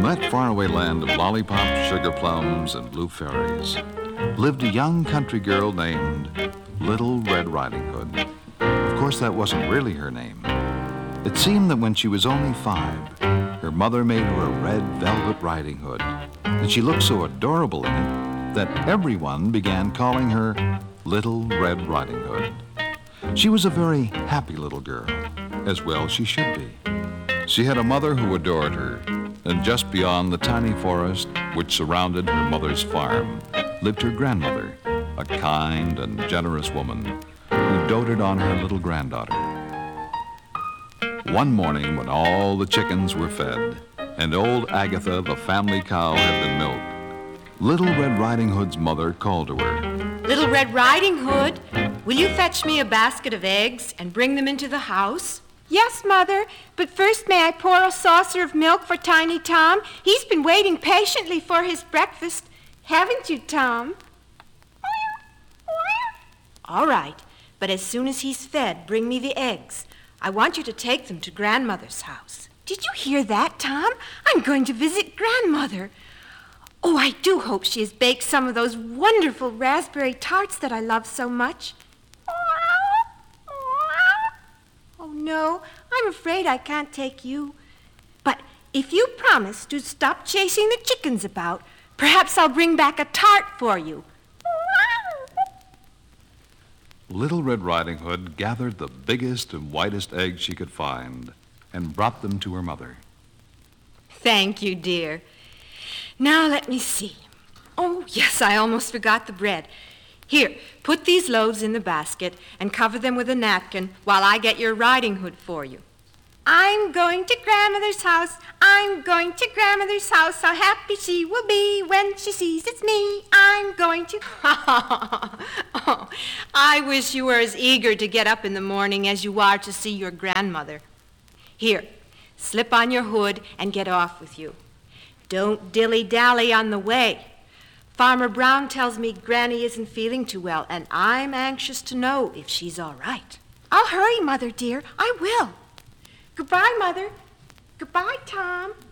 that faraway land of lollipops, sugar plums, and blue fairies lived a young country girl named Little Red Riding Hood. Of course, that wasn't really her name. It seemed that when she was only 5, her mother made her a red velvet riding hood, and she looked so adorable in it that everyone began calling her Little Red Riding Hood. She was a very happy little girl, as well she should be. She had a mother who adored her, and just beyond the tiny forest which surrounded her mother's farm lived her grandmother, a kind and generous woman who doted on her little granddaughter. One morning when all the chickens were fed and old Agatha, the family cow, had been milked, Little Red Riding Hood's mother called to her. Little Red Riding Hood, will you fetch me a basket of eggs and bring them into the house? Yes, Mother, but first may I pour a saucer of milk for Tiny Tom? He's been waiting patiently for his breakfast. Haven't you, Tom? All right, but as soon as he's fed, bring me the eggs. I want you to take them to Grandmother's house. Did you hear that, Tom? I'm going to visit Grandmother. Oh, I do hope she has baked some of those wonderful raspberry tarts that I love so much. Oh, no, I'm afraid I can't take you. But if you promise to stop chasing the chickens about, perhaps I'll bring back a tart for you. Little Red Riding Hood gathered the biggest and whitest eggs she could find and brought them to her mother. Thank you, dear. Now let me see. Oh, yes, I almost forgot the bread. Here, put these loaves in the basket and cover them with a napkin while I get your riding hood for you. I'm going to Grandmother's house. I'm going to Grandmother's house. How happy she will be when she sees it's me. I'm going to... Oh, I wish you were as eager to get up in the morning as you are to see your grandmother. Here, slip on your hood and get off with you. Don't dilly-dally on the way. Farmer Brown tells me Granny isn't feeling too well, and I'm anxious to know if she's all right. I'll hurry, Mother dear. I will. Goodbye, Mother. Goodbye, Tom.